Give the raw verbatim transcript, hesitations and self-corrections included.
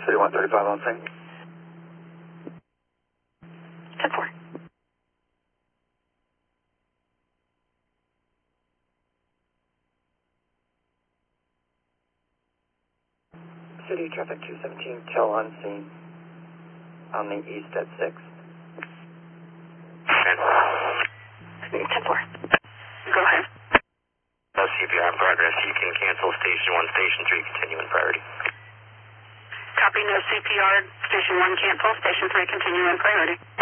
City one thirty-five on scene. ten four. City traffic two seventeen, kill on scene on the east at six. ten four. Go ahead. No C P R in progress. You can cancel station one, station three, continue in priority. Copy, no C P R. Station one cancel. Station three continue in priority.